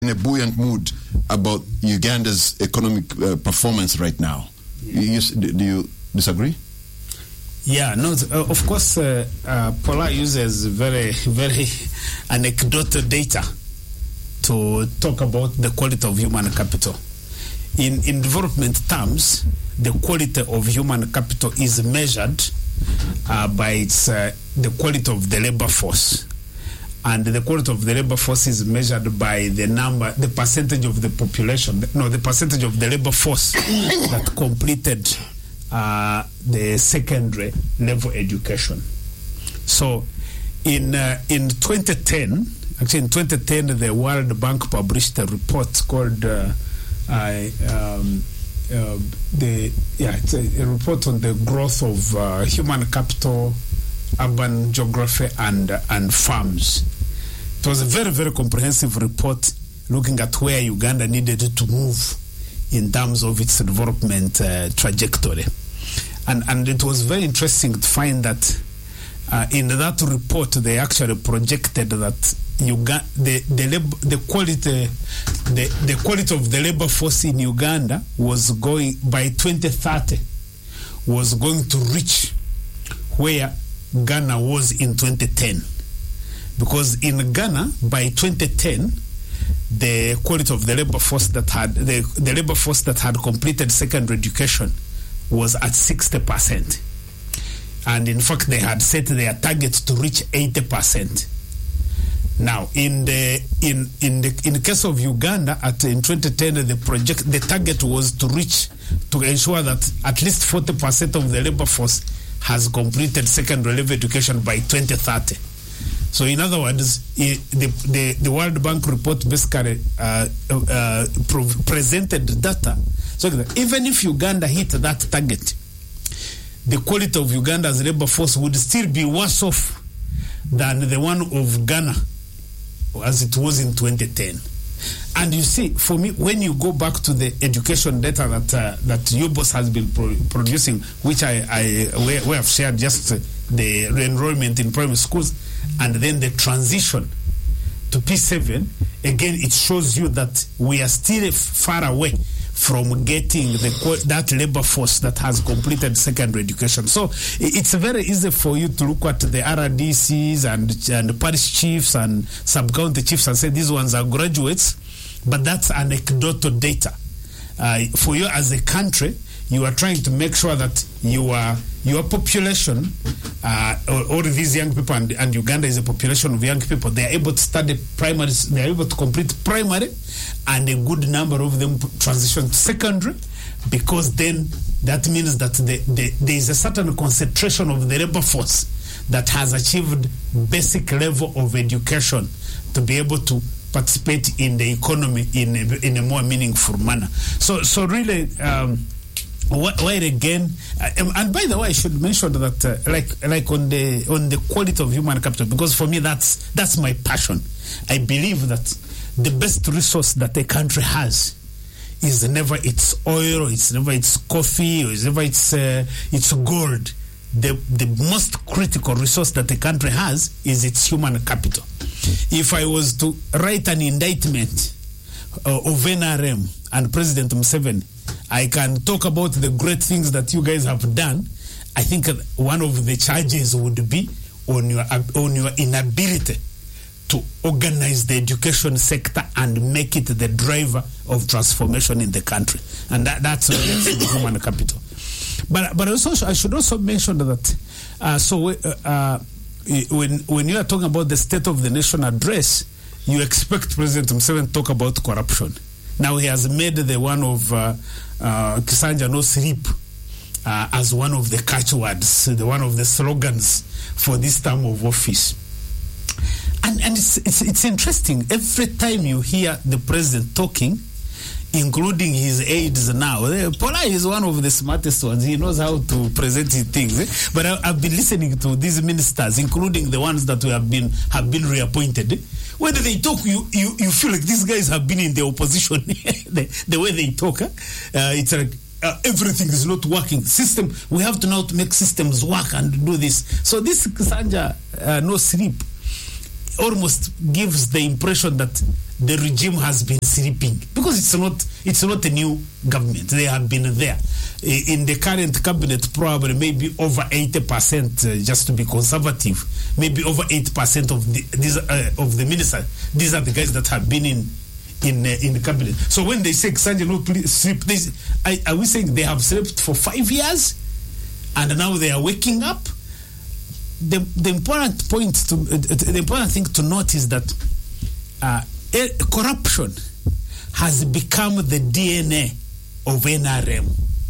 in a buoyant mood about Uganda's economic performance right now. Do you disagree? Yeah, no, of course, Paula uses very, very anecdotal data to talk about the quality of human capital. In development terms, the quality of human capital is measured by the quality of the labor force. And the quality of the labor force is measured by the percentage of the population, the percentage of the labor force that completed the secondary level education. So in 2010, the World Bank published a report called it's a report on the growth of human capital, urban geography, and farms. It was a very, very comprehensive report looking at where Uganda needed to move in terms of its development trajectory. And it was very interesting to find that in that report they actually projected that the quality of the labor force in Uganda was going, by 2030, was going to reach where Ghana was in 2010. Because in Ghana, by 2010, the quality of the labor force that had the labor force that had completed secondary education was at 60%. And in fact, they had set their target to reach 80%. Now, in the case of Uganda, in 2010, the target was to ensure that at least 40% of the labor force has completed secondary level education by 2030. So, in other words, the World Bank report basically presented data. So, even if Uganda hit that target, the quality of Uganda's labor force would still be worse off than the one of Ghana as it was in 2010. And you see, for me, when you go back to the education data that UBOS has been producing, which we have shared just the enrollment in primary schools, and then the transition to P7, again, it shows you that we are still far away from getting that labor force that has completed secondary education. So it's very easy for you to look at the RDCs and parish chiefs and sub-county chiefs and say these ones are graduates, but that's anecdotal data. For you as a country, you are trying to make sure that your population, all these young people, and Uganda is a population of young people, they are able to study primary, they are able to complete primary, and a good number of them transition to secondary, because then that means that there is a certain concentration of the labor force that has achieved basic level of education to be able to participate in the economy in a more meaningful manner. So really, while again, and by the way, I should mention that like on the quality of human capital, because for me that's my passion. I believe that the best resource that a country has is never its oil, or it's never its coffee, or it's never its gold. The most critical resource that a country has is its human capital. If I was to write an indictment of NRM and President Museveni, I can talk about the great things that you guys have done. I think one of the charges would be on your inability to organize the education sector and make it the driver of transformation in the country. And that's the human capital. But also, I should also mention that when you are talking about the State of the Nation address, you expect President Museveni to talk about corruption. Now he has made the one of Kisanja no sleep as one of the catchwords, one of the slogans for this term of office. And it's interesting. Every time you hear the president talking, including his aides now, Paula is one of the smartest ones. He knows how to present his things. But I've been listening to these ministers, including the ones that have been reappointed. When they talk, you feel like these guys have been in the opposition. the way they talk, it's like everything is not working. We have to now to make systems work and do this. So this Sanja no sleep almost gives the impression that the regime has been sleeping, because it's not a new government. They have been there. In the current cabinet, probably maybe over 80%, just to be conservative, maybe over 8% of the ministers. These are the guys that have been in the cabinet. So when they say Kisanja no sleep, are we saying they have slept for 5 years and now they are waking up? The important thing to note is that corruption has become the DNA of NRM.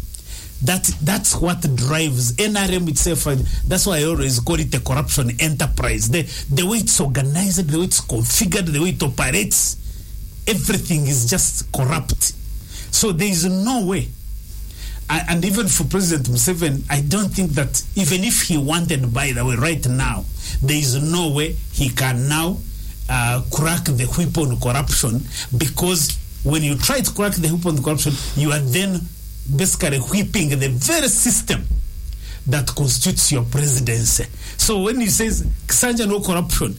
That's what drives NRM itself. That's why I always call it a corruption enterprise. The way it's organized, the way it's configured, the way it operates, everything is just corrupt. So there is no way. And even for President Museveni, I don't think that even if he wanted, by the way, right now, there is no way he can now crack the whip on corruption, because when you try to crack the whip on corruption, you are then basically whipping the very system that constitutes your presidency. So when he says Kisanja no corruption,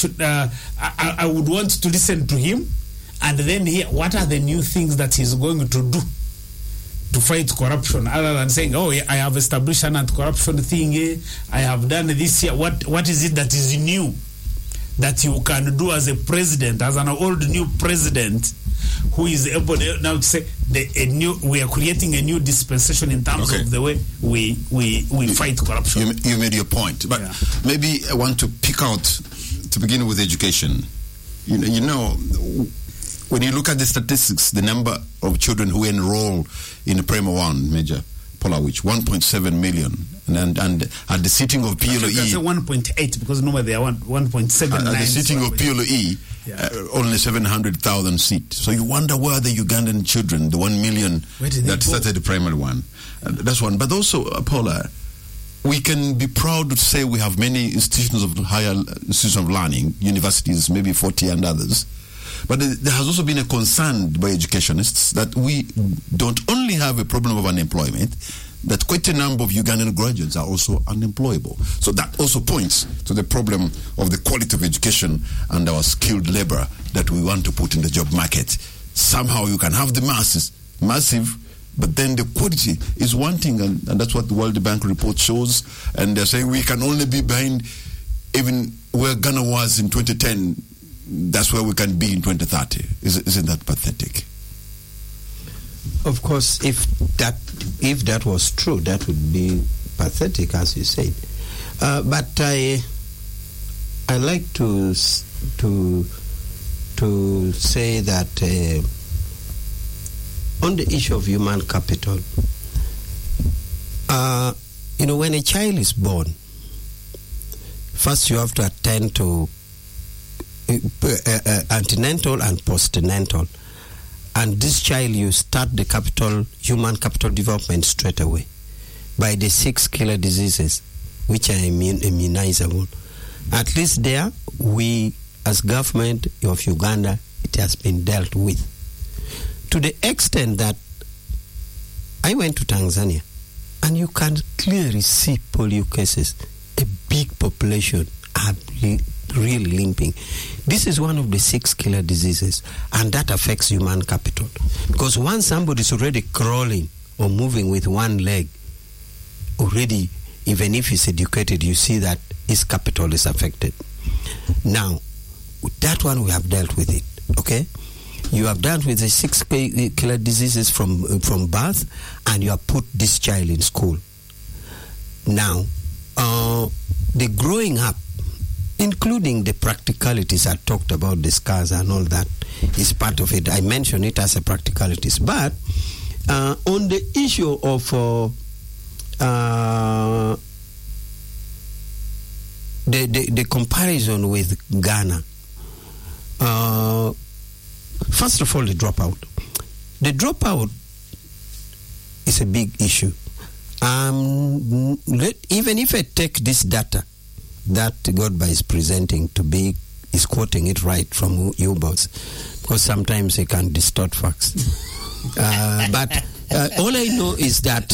I would want to listen to him and then hear what are the new things that he's going to do to fight corruption, other than saying, oh, yeah, I have established an anti-corruption thing, I have done this here. What is it that is new that you can do as a president, as an old new president, who is able now to say we are creating a new dispensation in terms of the way we fight corruption. You made your point, but maybe I want to pick out, to begin with, education. You know, when you look at the statistics, the number of children who enroll in Primary 1, Major Polawich, 1.7 million. And at the sitting of PLOE... I say 1.8, because normally they are 1.79. At the sitting of PLOE, only 700,000 seats. So you wonder where the Ugandan children, the 1 million that started the Primary 1. That's one. But also, Paula, we can be proud to say we have many institutions of higher institutions of learning, universities, maybe 40 and others. But there has also been a concern by educationists that we don't only have a problem of unemployment, that quite a number of Ugandan graduates are also unemployable. So that also points to the problem of the quality of education and our skilled labor that we want to put in the job market. Somehow you can have the masses, massive, but then the quality is wanting, and that's what the World Bank report shows. And they're saying we can only be behind even where Ghana was in 2010. That's where we can be in 2030. Isn't that pathetic? Of course, if that was true, that would be pathetic, as you said. But I like to say that on the issue of human capital, when a child is born, first you have to attend to antenatal and postnatal, and this child, you start the human capital development straight away by the 6 killer diseases which are immunizable. At least there, we as government of Uganda, it has been dealt with, to the extent that I went to Tanzania and you can clearly see polio cases. A big population are really limping. This is one of the 6 killer diseases, and that affects human capital. Because once somebody is already crawling or moving with one leg, already, even if he's educated, you see that his capital is affected. Now, with that one, we have dealt with it, okay? You have dealt with the 6 killer diseases from birth, and you have put this child in school. Now, the growing up, including the practicalities I talked about, the scars and all that, is part of it. I mention it as a practicalities. But on the issue of the comparison with Ghana, first of all, the dropout. The dropout is a big issue. Even if I take this data that Godby is presenting is quoting it right from U-Boats, because sometimes he can distort facts. But all I know is that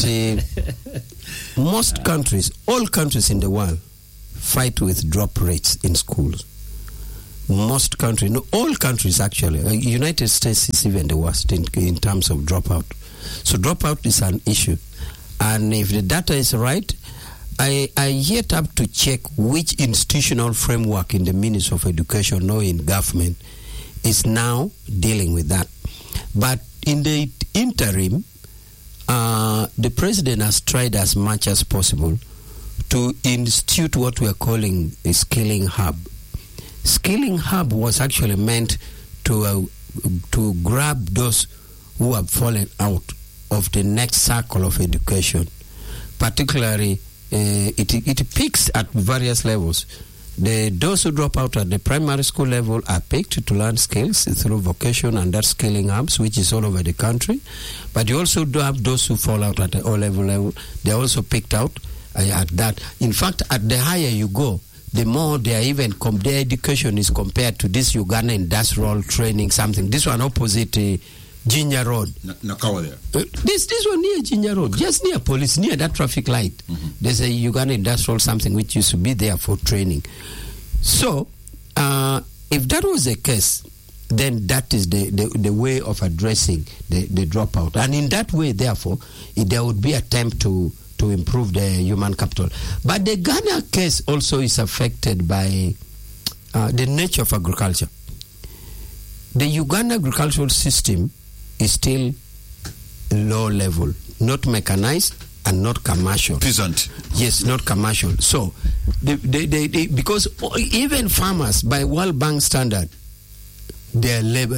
most countries, all countries in the world, fight with drop rates in schools. most countries, no, all countries actually, United States is even the worst in terms of dropout. So dropout is an issue. And if the data is right, I yet have to check which institutional framework in the Ministry of Education or in government is now dealing with that. But in the interim, the president has tried as much as possible to institute what we are calling a skilling hub. Skilling hub was actually meant to grab those who have fallen out of the next circle of education. Particularly, it peaks at various levels. Those who drop out at the primary school level are picked to learn skills through vocation and that skilling hubs, which is all over the country. But you also do have those who fall out at the O-level level. They're also picked out at that. In fact, at the higher you go, the more they are even their education is compared to this Uganda industrial training something. This one opposite Jinya Road. Nakawa there. This one near Jinya Road, just near police, near that traffic light. Mm-hmm. There's a Uganda industrial something which used to be there for training. So, if that was the case, then that is the way of addressing the dropout. And in that way, therefore, there would be attempt to improve the human capital. But the Ghana case also is affected by the nature of agriculture. The Uganda agricultural system is still low level, not mechanized and not commercial. Peasant. Yes, not commercial. So, because even farmers, by World Bank standard, their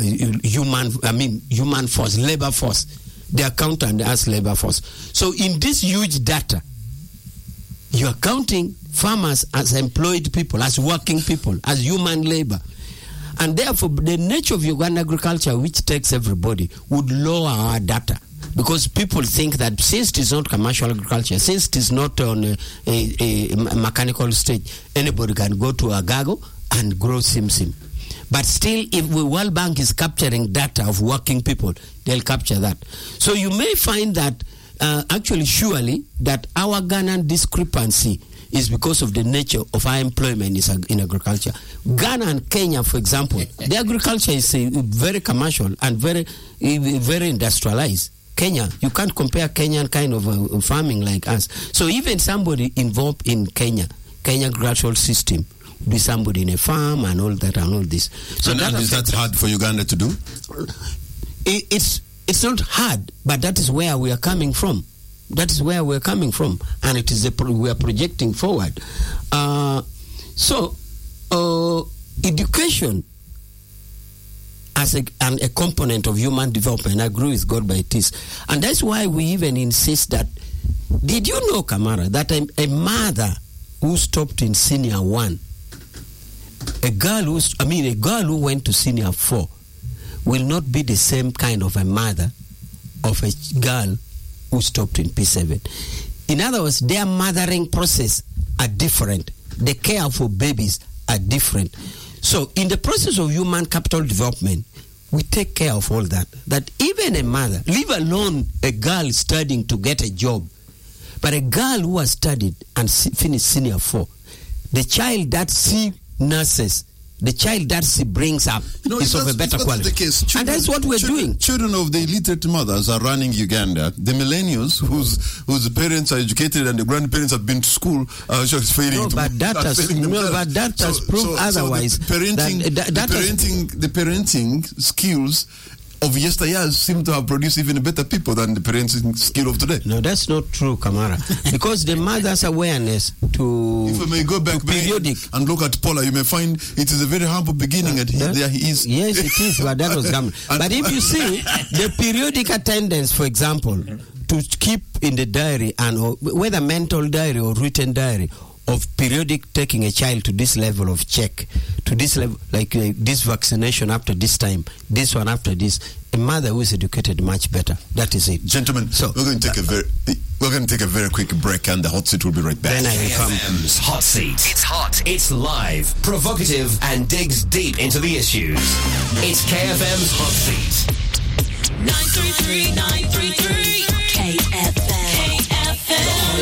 human force, labor force, they are counted as labor force. So in this huge data, you are counting farmers as employed people, as working people, as human labor. And therefore, the nature of Uganda agriculture, which takes everybody, would lower our data. Because people think that since it is not commercial agriculture, since it is not on a mechanical stage, anybody can go to Agago and grow sim-sim. But still, if the World Bank is capturing data of working people, they'll capture that. So you may find that, surely, that our Ghanaian discrepancy is because of the nature of our employment in agriculture. Ghana and Kenya, for example, the agriculture is very commercial and very industrialized. Kenya, you can't compare Kenyan kind of farming like us. So even somebody involved in Kenya agricultural system, be somebody in a farm and all that and all this. So and is that hard for Uganda to do? It's not hard, but that is where we are coming from. That is where we are coming from, and it is we are projecting forward. Education as a component of human development, I agree with God by it is, and that's why we even insist that. Did you know, Kamara, that a mother who stopped in senior 1, a girl who went to senior 4 will not be the same kind of a mother of a girl who stopped in P7. In other words, their mothering process are different. The care for babies are different. So in the process of human capital development, we take care of all that. That even a mother, leave alone a girl studying to get a job, but a girl who has studied and finished senior 4, the child that she nurses, the child that she brings up is of a better quality. Children, and that's what we're doing. Children of the illiterate mothers are running Uganda. The millennials whose parents are educated and the grandparents have been to school are just failing. But that has proved otherwise. The parenting skills of yesteryears seem to have produced even better people than the parenting skill of today. No, that's not true, Kamara. Because the mother's awareness to if we may go back periodic and look at Paula, you may find it is a very humble beginning and there he is. Yes, it is, but that was coming. But if you see the periodic attendance, for example, to keep in the diary, and whether mental diary or written diary, of periodic taking a child to this level of check, to this level, like this vaccination after this time, this one after this, a mother who is educated much better. That is it. Gentlemen, so we're going to take a very quick break, and the hot seat will be right back. Then I will come. KFM's Hot Seat. It's hot, it's live, provocative, and digs deep into the issues. It's KFM's Hot Seat. 933 KFM. The hottest debate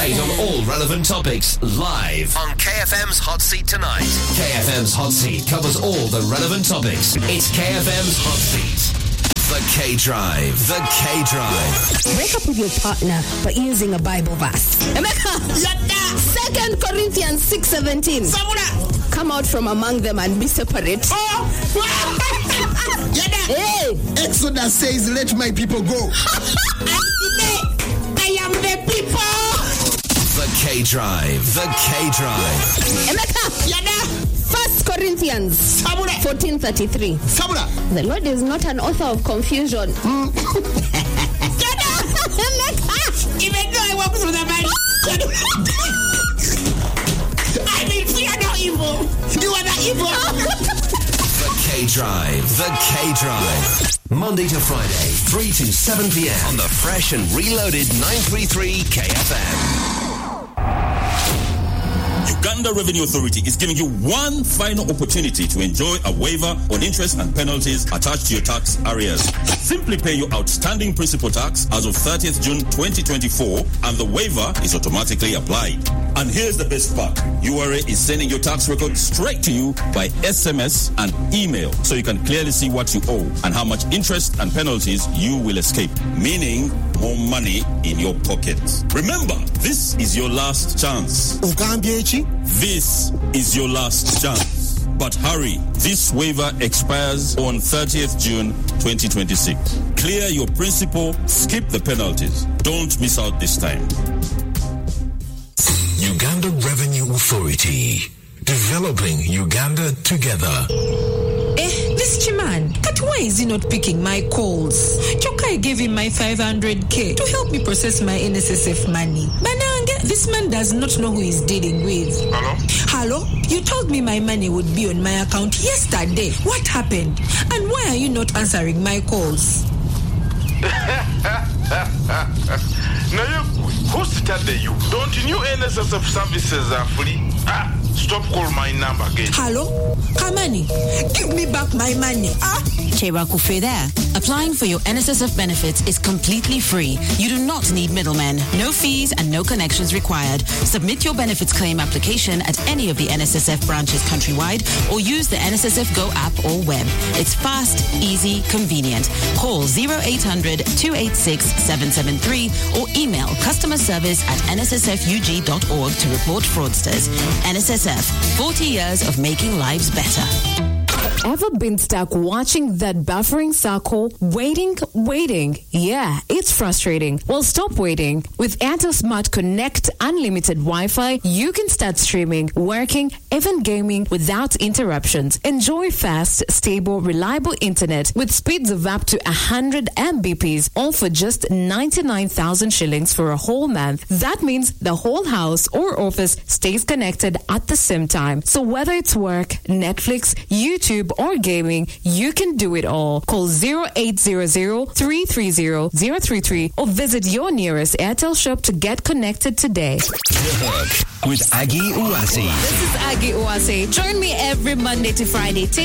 debate on all relevant topics live on KFM's Hot Seat tonight. KFM's Hot Seat covers all the relevant topics. It's KFM's Hot Seat. The K-Drive. The K-Drive. Break up with your partner by using a Bible verse. Emeka, 2 Corinthians 6:17. Come out from among them and be separate. Hey. Exodus says, let my people go. I am the people. The K-Drive. The K-Drive. Emeka, 1 Corinthians 14:33. The Lord is not an author of confusion. Even though I walk through the valley, I will fear no evil. You are the evil. The K-Drive. The K-Drive. Monday to Friday, 3 to 7 p.m. on the fresh and reloaded 933 KFM. Uganda Revenue Authority is giving you one final opportunity to enjoy a waiver on interest and penalties attached to your tax arrears. Simply pay your outstanding principal tax as of 30th June 2024 and the waiver is automatically applied. And here's the best part. URA is sending your tax record straight to you by SMS and email so you can clearly see what you owe and how much interest and penalties you will escape, meaning more money in your pocket. Remember, this is your last chance. This is your last chance. But hurry, this waiver expires on 30th June 2026. Clear your principal, skip the penalties. Don't miss out this time. Uganda Revenue Authority. Developing Uganda together. This Chiman, but why is he not picking my calls? Chokai gave him my 500k to help me process my NSSF money. Banange, this man does not know who he's dealing with. Hello? You told me my money would be on my account yesterday. What happened? And why are you not answering my calls? Now, who's telling you? Don't you know NSSF services are free? Stop calling my number again. Hello? Kamani, give me back my money. Chewa Kufe there. Applying for your NSSF benefits is completely free. You do not need middlemen, no fees and no connections required. Submit your benefits claim application at any of the NSSF branches countrywide or use the NSSF Go app or web. It's fast, easy, convenient. Call 0800-286-773 or email customerservice@nssfug.org to report fraudsters. NSSF, 40 years of making lives better. Ever been stuck watching that buffering circle? Waiting? Yeah, it's frustrating. Well, stop waiting. With Airtel Smart Connect Unlimited Wi-Fi, you can start streaming, working, even gaming without interruptions. Enjoy fast, stable, reliable internet with speeds of up to 100 Mbps, all for just 99,000 shillings for a whole month. That means the whole house or office stays connected at the same time. So whether it's work, Netflix, YouTube, or gaming, you can do it all. Call 0800-330-033 or visit your nearest Airtel shop to get connected today. With Aggie Uwasi. This is Aggie Uwasi. Join me every Monday to Friday,